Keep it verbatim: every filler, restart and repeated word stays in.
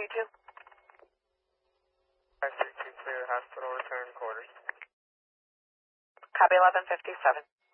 two. five three two clear, hospital return quarters. Copy eleven fifty-seven.